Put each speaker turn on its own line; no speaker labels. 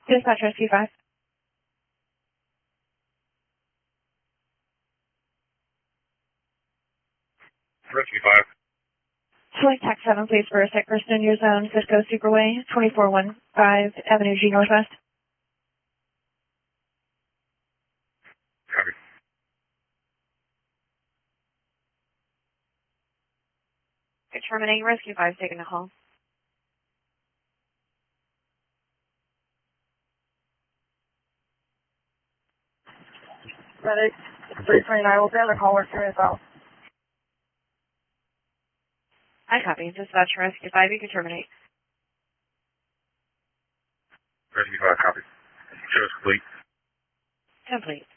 Dispatch Rescue 5.
Rescue 5.
Select Tax 7, please, for a sick person in your zone. Cisco Superway, 2415 Avenue G Northwest.
Copy.
Terminating Rescue 5, taking a call.
Medic 329 will be on the call work as well.
I copy. Dispatch Rescue 5, you can terminate.
Rescue 5, copy. Show us complete.
Complete.